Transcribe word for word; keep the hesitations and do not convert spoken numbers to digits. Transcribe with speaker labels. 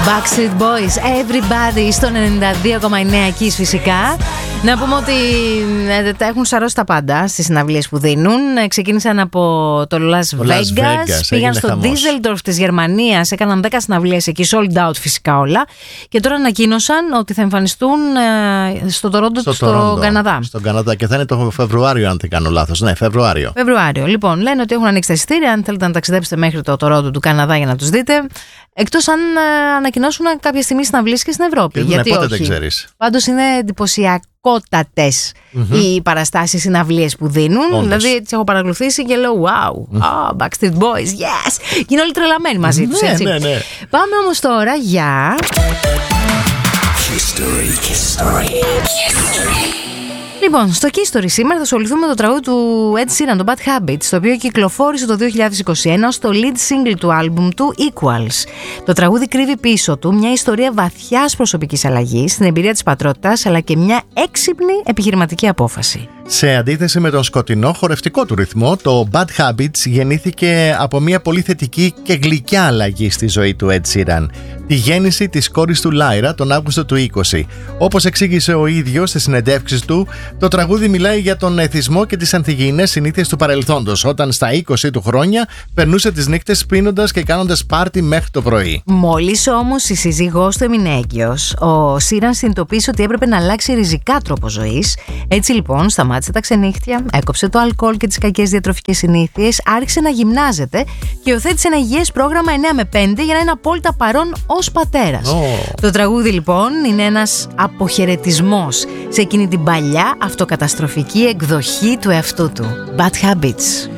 Speaker 1: Backstreet Boys, Everybody στο ενενήντα δύο κόμμα εννέα Kiss φυσικά. Να πούμε ότι ε, τα έχουν σαρώσει τα πάντα στις συναυλίες που δίνουν. Ξεκίνησαν από το Las Vegas,
Speaker 2: Las Vegas
Speaker 1: πήγαν στο Düsseldorf της Γερμανίας, έκαναν δέκα συναυλίες εκεί, sold out φυσικά όλα. Και τώρα ανακοίνωσαν ότι θα εμφανιστούν ε, στο Τορόντο, στο, στο Καναδά.
Speaker 2: Στον Καναδά και θα είναι το Φεβρουάριο, αν δεν κάνω λάθος. Ναι, Φεβρουάριο.
Speaker 1: Φεβρουάριο. Λοιπόν, λένε ότι έχουν ανοίξει τα εισιτήρια. Αν θέλετε να ταξιδέψετε μέχρι το Τορόντο του Καναδά για να τους δείτε. Εκτός αν ε, ανακοινώσουν κάποια στιγμή συναυλίες και στην Ευρώπη.
Speaker 2: Και
Speaker 1: γιατί
Speaker 2: ναι, πότε
Speaker 1: όχι.
Speaker 2: δεν ξέρεις.
Speaker 1: Πάντως είναι εντυπωσιακότατες mm-hmm. οι παραστάσεις, συναυλίες που δίνουν. Όντως. Δηλαδή τις έχω παρακολουθήσει και λέω wow, oh, Backstreet Boys, yes. Και είναι όλοι τρελαμένοι μαζί τους,
Speaker 2: ναι,
Speaker 1: έτσι.
Speaker 2: Ναι, ναι.
Speaker 1: Πάμε όμως τώρα για
Speaker 3: History, history, history.
Speaker 1: Λοιπόν, στο History σήμερα θα ασχοληθούμε με το τραγούδι του Ed Sheeran, το Bad Habits, το οποίο κυκλοφόρησε το δύο χιλιάδες είκοσι ένα ως το lead single του άλμπουμ του Equals. Το τραγούδι κρύβει πίσω του μια ιστορία βαθιάς προσωπικής αλλαγής, την εμπειρία της πατρότητας, αλλά και μια έξυπνη επιχειρηματική απόφαση.
Speaker 2: Σε αντίθεση με τον σκοτεινό χορευτικό του ρυθμό, το Bad Habits γεννήθηκε από μια πολύ θετική και γλυκιά αλλαγή στη ζωή του Ed Sheeran. Τη γέννηση της κόρης του Lyra τον Αύγουστο του είκοσι. Όπως εξήγησε ο ίδιος στις συνεντεύξεις του, το τραγούδι μιλάει για τον εθισμό και τις ανθυγιεινές συνήθειες του παρελθόντος, όταν στα είκοσι του χρόνια περνούσε τις νύχτες πίνοντας και κάνοντας πάρτι μέχρι το πρωί.
Speaker 1: Μόλις όμως η σύζυγός του έμεινε έγκυος, ο Sheeran συνειδητοποίησε ότι έπρεπε να αλλάξει ριζικά τρόπο ζωής. Έτσι λοιπόν σταμάτησε τα ξενύχτια, έκοψε το αλκοόλ και τις κακές διατροφικές συνήθειες, άρχισε να γυμνάζεται και υιοθέτησε ένα υγιές πρόγραμμα εννιά με πέντε για να είναι απόλυτα παρόν ως πατέρας.
Speaker 2: Oh.
Speaker 1: Το τραγούδι λοιπόν είναι ένας αποχαιρετισμός σε εκείνη την παλιά αυτοκαταστροφική εκδοχή του εαυτού του. Bad Habits.